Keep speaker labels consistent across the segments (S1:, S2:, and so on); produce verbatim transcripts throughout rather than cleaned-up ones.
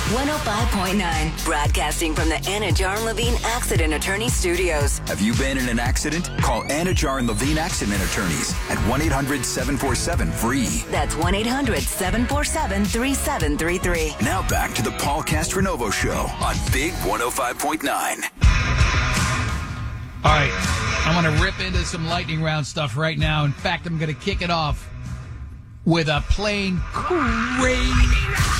S1: one oh five point nine, broadcasting from the Anna Jar and Levine Accident Attorney Studios.
S2: Have you been in an accident? Call Anna Jar and Levine Accident Attorneys at one eight hundred seven four seven free.
S1: That's one eight hundred seven four seven three seven three three.
S2: Now back to the Paul Castronovo Show on Big one oh five point nine.
S3: All right, I'm going to rip into some lightning round stuff right now. In fact, I'm going to kick it off with a plain crazy,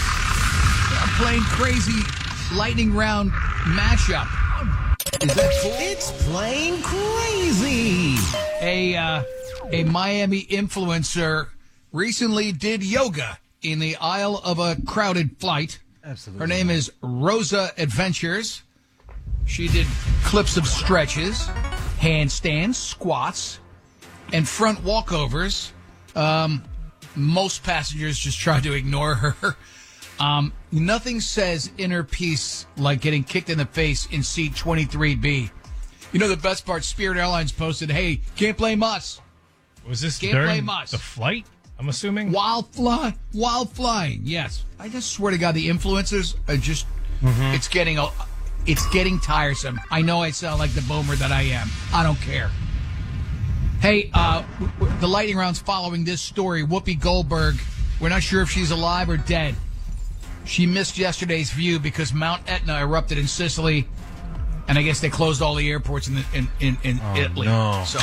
S3: a plain crazy lightning round mashup. Is that cool?
S4: It's plain crazy.
S3: A uh, a Miami influencer recently did yoga in the aisle of a crowded flight.
S4: Absolutely.
S3: Her name is Rosa Adventures. She did clips of stretches, handstands, squats, and front walkovers. Um, most passengers just tried to ignore her. Um, nothing says inner peace like getting kicked in the face in seat twenty-three B. You know the best part? Spirit Airlines posted, hey, can't blame us.
S5: Was this
S3: Can't
S5: during
S3: blame us.
S5: the flight, I'm assuming?
S3: While, fly, while flying, yes. I just swear to God, the influencers are just, mm-hmm. it's getting a... It's getting tiresome. I know I sound like the boomer that I am. I don't care. Hey, uh, w- w- the lightning round's following this story. Whoopi Goldberg, we're not sure if she's alive or dead. She missed yesterday's view because Mount Etna erupted in Sicily, and I guess they closed all the airports in the, in, in, in
S4: oh,
S3: Italy.
S4: No.
S3: So,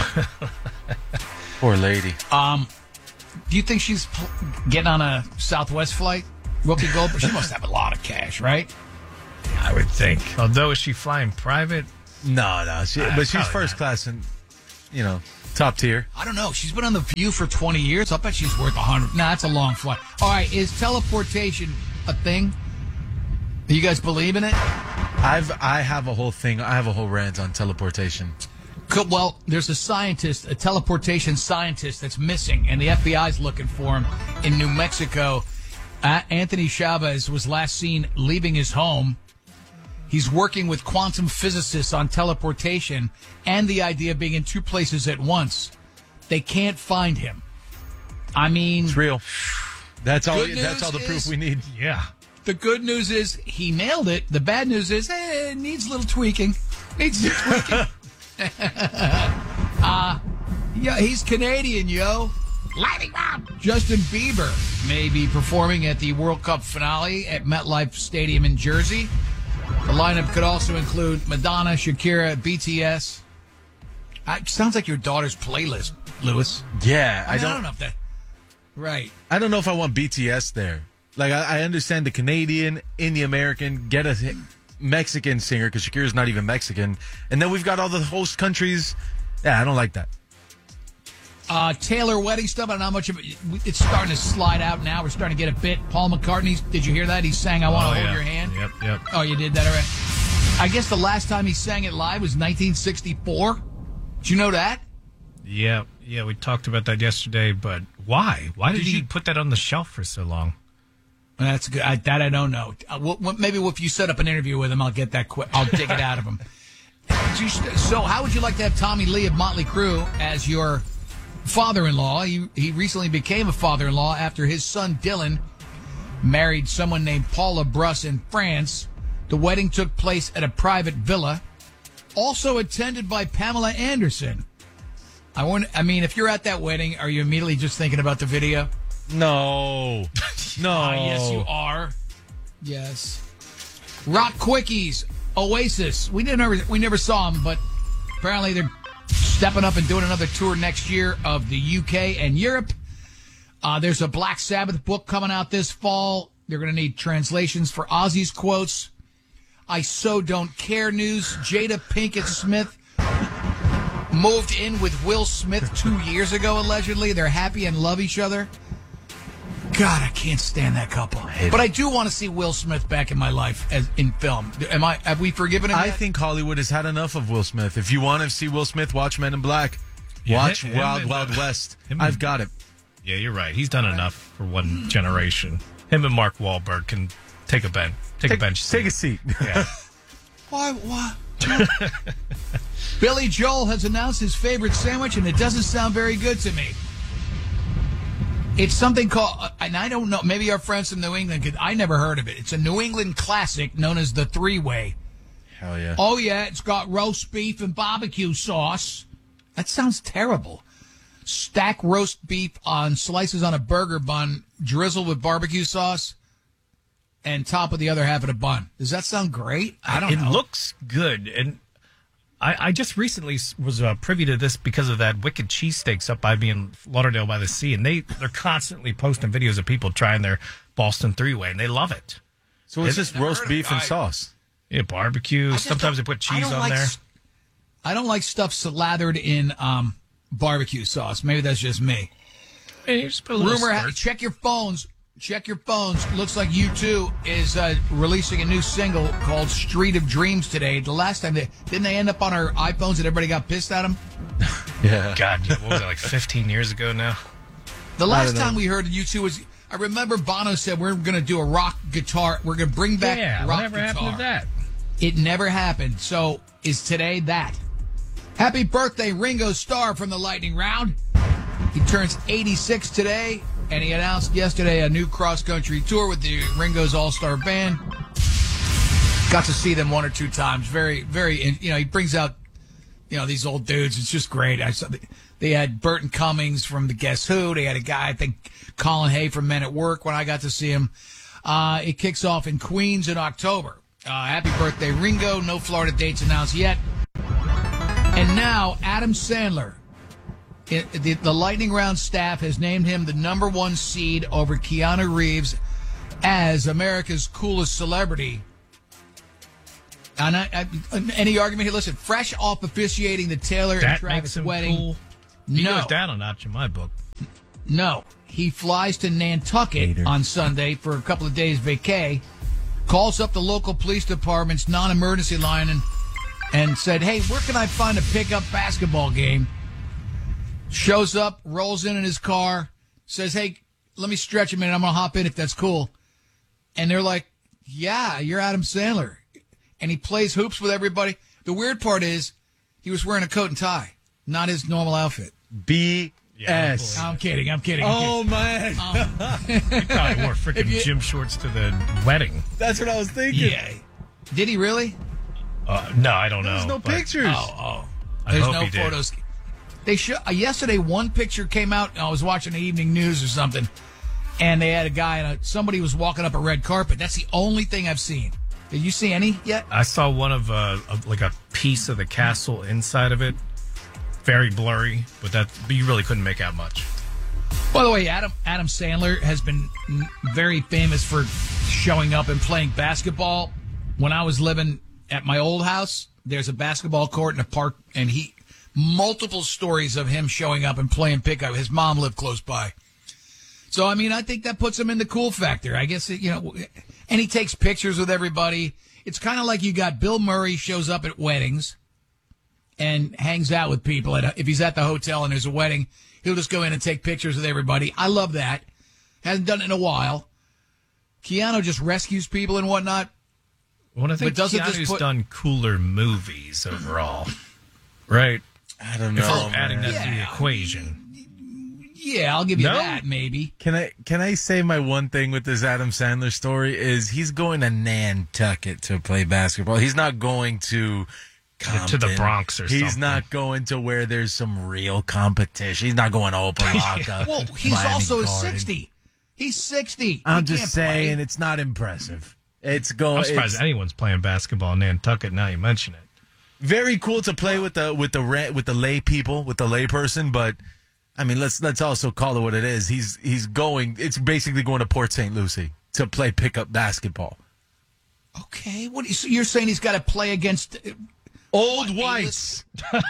S4: poor lady.
S3: um, do you think she's pl- getting on a Southwest flight? Whoopi Goldberg? She must have a lot of cash, right?
S5: I would think. Although, is she flying private?
S4: No, no. She,
S5: Uh,
S4: but she's
S5: probably
S4: first
S5: not.
S4: class and, you know, top tier.
S3: I don't know. She's been on The View for twenty years. I'll bet she's worth a hundred. Nah, that's a long flight. All right, is teleportation a thing? Do you guys believe in it?
S4: I've I have a whole thing. I have a whole rant on teleportation.
S3: Could, well, there's a scientist, a teleportation scientist that's missing, and the F B I's looking for him in New Mexico. Uh, Anthony Chavez was last seen leaving his home. He's working with quantum physicists on teleportation and the idea of being in two places at once. They can't find him. I mean,
S4: It's real. That's all.
S3: Good
S4: That's all the
S3: news
S4: proof
S3: is-
S4: we need.
S5: Yeah.
S3: the good news is he nailed it. The bad news is eh, it needs a little tweaking. Needs some tweaking. uh, yeah, he's Canadian, yo. Lightning round. Justin Bieber may be performing at the World Cup finale at MetLife Stadium in Jersey. The lineup could also include Madonna, Shakira, B T S. Uh, it sounds like your daughter's playlist, Lewis.
S4: Yeah,
S3: I,
S4: I
S3: mean, I
S4: don't.
S3: don't know if that. Right.
S4: I don't know if I want B T S there. Like, I, I understand the Canadian, Indie American, get a Mexican singer because Shakira's not even Mexican, and then we've got all the host countries. Yeah, I don't like that.
S3: Uh, Taylor wedding stuff. I don't know how much of it. It's starting to slide out now. We're starting to get a bit. Paul McCartney. Did you hear that? He sang "I Want to
S5: Oh,
S3: Hold
S5: yeah.
S3: Your Hand."
S5: Yep, yep.
S3: Oh, you did that already. I guess the last time he sang it live was nineteen sixty-four. Did you know that?
S5: Yeah, yeah, we talked about that yesterday, but why? Why did,
S3: Did
S5: he
S3: you-
S5: put that on the shelf for so long?
S3: That's good. I, that I don't know. Uh, what, what, maybe if you set up an interview with him, I'll get that quick. I'll dig it out of him. So, how would you like to have Tommy Lee of Motley Crue as your father-in-law? He, he recently became a father-in-law after his son Dylan married someone named Paula Bruss in France. The wedding took place at a private villa, also attended by Pamela Anderson. I want. I mean, if you're at that wedding, are you immediately just thinking about the video?
S4: No, no.
S3: Ah, yes, you are. Yes. Rock Quickies, Oasis. We didn't ever, we never saw them, but apparently they're stepping up and doing another tour next year of the U K and Europe. Uh, there's a Black Sabbath book coming out this fall. They're going to need translations for Ozzy's quotes. I So Don't Care news. Jada Pinkett Smith moved in with Will Smith two years ago, allegedly. They're happy and love each other. God, I can't stand that couple. But I do want to see Will Smith back in my life as in film. Am I? Have we forgiven him
S4: I
S3: yet?
S4: think Hollywood has had enough of Will Smith. If you want to see Will Smith, watch Men in Black.
S5: Yeah,
S4: Watch
S5: him
S4: Wild
S5: and,
S4: Wild
S5: uh,
S4: West.
S5: him
S4: I've
S5: and-
S4: got it.
S5: Yeah, you're right. He's done enough for one generation. Him and Mark Wahlberg can take a bench. Take, a bench.
S4: Take a seat.
S5: Yeah.
S3: Why? Why? Billy Joel has announced his favorite sandwich, and it doesn't sound very good to me. It's something called, and I don't know, maybe our friends from New England could, I never heard of it. It's a New England classic known as the three-way.
S4: Hell yeah.
S3: Oh, yeah, it's got roast beef and barbecue sauce. That sounds terrible. Stack roast beef on slices on a burger bun, drizzle with barbecue sauce, and top of the other half of the bun. Does that sound great? I don't
S5: it
S3: know.
S5: It looks good. And I, I just recently was uh, privy to this because of that Wicked Cheesesteaks up by me in Lauderdale by the Sea. And they, they're constantly posting videos of people trying their Boston three-way, and they love it.
S4: So it's
S5: It-
S4: just roast beef and sauce.
S5: Yeah, barbecue.
S3: just
S5: Sometimes they
S3: don't-
S5: put
S3: I
S5: cheese
S3: don't
S5: on
S3: like
S5: there.
S3: s- I don't like stuff slathered in um, barbecue sauce. Maybe that's just me.
S5: Hey, just put a little
S3: Rumor, ha-
S5: spurt.
S3: check your phones. Check your phones. Looks like U two is uh, releasing a new single called Street of Dreams today. The last time, they didn't they end up on our iPhones and everybody got pissed at them?
S4: Yeah.
S5: God, what was it, like fifteen years ago now?
S3: The last
S4: don't know.
S3: time we heard U two was, I remember Bono said we're going to do a rock guitar. We're going to bring back
S5: Yeah,
S3: rock
S5: whatever
S3: guitar.
S5: happened to that?
S3: It never happened. So is today that? Happy birthday, Ringo Starr from the Lightning Round. He turns eighty-six today, and he announced yesterday a new cross-country tour with the Ringo's All-Star Band. Got to see them one or two times. Very, very, you know, he brings out, you know, these old dudes. It's just great. I saw, they had Burton Cummings from the Guess Who. They had a guy, I think, Colin Hay from Men at Work when I got to see him. Uh, it kicks off in Queens in October. Uh, happy birthday, Ringo. No Florida dates announced yet. And now, Adam Sandler. It, the, the Lightning Round staff has named him the number one seed over Keanu Reeves as America's coolest celebrity. And I, I, any argument here? Listen, fresh off officiating the Taylor and
S5: That makes
S3: Travis
S5: him
S3: wedding.
S5: cool. He
S3: No.
S5: goes down a notch in my book.
S3: No, he flies to Nantucket
S4: Hater.
S3: on Sunday for a couple of days vacay, calls up the local police department's non-emergency line and, and said, hey, where can I find a pickup basketball game? Shows up, rolls in in his car, says, hey, let me stretch a minute. I'm going to hop in if that's cool. And they're like, yeah, you're Adam Sandler. And he plays hoops with everybody. The weird part is he was wearing a coat and tie, not his normal outfit.
S4: B
S5: Yeah,
S4: S.
S3: I'm kidding. I'm kidding. I'm
S4: Oh, man.
S5: He probably wore freaking
S3: If you-
S5: gym shorts to the wedding.
S4: That's what I was thinking.
S3: kidding. Yeah. Did he really?
S5: Uh, no, I don't know.
S4: There's no
S5: but
S4: pictures.
S3: Oh, oh.
S5: I
S3: There's
S5: hope
S3: no
S5: he did.
S3: photos. They show, uh, yesterday, one picture came out. And I was watching the evening news or something, and they had a guy and a, somebody was walking up a red carpet. That's the only thing I've seen. Did you see any yet?
S5: I saw one of uh, of, like a piece of the castle inside of it. Very blurry, but that but you really couldn't make out much.
S3: By the way, Adam Adam Sandler has been mm, very famous for showing up and playing basketball. When I was living at my old house, there's a basketball court in a park, and he multiple stories of him showing up and playing pickup. His mom lived close by. So, I mean, I think that puts him in the cool factor. I guess, it, you know, and he takes pictures with everybody. It's kind of like you got Bill Murray shows up at weddings and hangs out with people. At a, if he's at the hotel and there's a wedding, he'll just go in and take pictures with everybody. I love that. Hasn't done it in a while. Keanu just rescues people and whatnot.
S5: Well, I think
S3: But doesn't this
S5: Keanu's
S3: put-
S5: done cooler movies overall, right?
S4: I don't
S5: If
S4: know.
S5: we're adding that to the
S3: Yeah.
S5: equation.
S3: Yeah, I'll give you
S5: No?
S3: that, maybe.
S4: Can I can I say my one thing with this Adam Sandler story is he's going to Nantucket to play basketball. He's not going to
S5: To the
S4: Compton.
S5: Bronx or
S4: He's
S5: something.
S4: not going to where there's some real competition. He's not going to Opelika.
S3: Well, he's
S4: Miami
S3: also
S4: Garden.
S3: sixty. He's sixty.
S4: I'm
S3: He
S4: just
S3: can't
S4: saying
S3: play.
S4: it's not impressive. It's going.
S5: I'm surprised
S4: it's
S5: anyone's playing basketball in Nantucket. Now you mention it.
S4: very cool to play with the with the ra- with the lay people, with the lay person, but I mean, let's let's also call it what it is. He's he's going. It's basically going to Port Saint Lucie to play pickup basketball.
S3: Okay, what so you're saying? He's got to play against
S4: Old
S3: What,
S4: whites,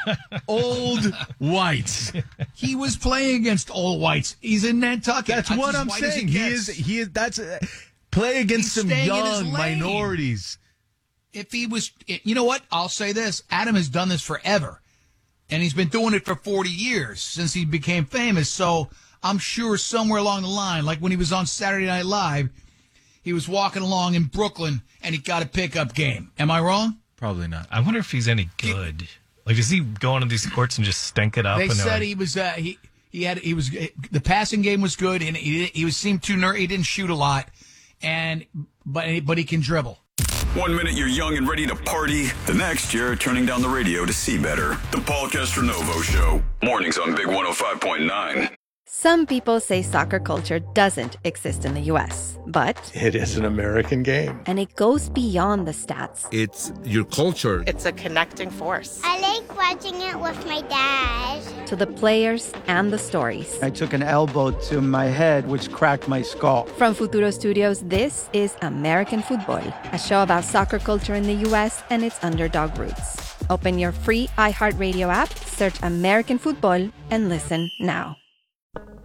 S4: old whites.
S3: He was playing against old whites. He's in Nantucket.
S4: That's
S3: That's
S4: what
S3: as
S4: I'm
S3: white as
S4: saying.
S3: it
S4: He
S3: gets.
S4: is. He is. That's uh, play against
S3: He's
S4: some
S3: staying in his
S4: young
S3: lane.
S4: minorities.
S3: If he was, you know what? I'll say this: Adam has done this forever, and he's been doing it for forty years since he became famous. So I'm sure somewhere along the line, like when he was on Saturday Night Live, he was walking along in Brooklyn and he got a pickup game. Am I wrong?
S4: Probably not.
S5: I wonder if he's any good. Like, does he go onto these courts and just stink it up?
S3: They
S5: and they're
S3: said
S5: like,
S3: he was. Uh, he He had he was the passing game was good, and he he was seemed too ner- he didn't shoot a lot, and but but he can dribble.
S2: One minute you're young and ready to party. The next you're turning down the radio to see better. The Paul Castronovo Show. Mornings on Big one oh five point nine.
S6: Some people say soccer culture doesn't exist in the U S, but
S7: it is an American game.
S6: And it goes beyond the stats.
S8: It's your culture.
S9: It's a connecting force.
S10: I like watching it with my dad.
S6: To the players and the stories.
S11: I took an elbow to my head, which cracked my skull.
S6: From Futuro Studios, this is American Football, a show about soccer culture in the U S and its underdog roots. Open your free iHeartRadio app, search American Football, and listen now.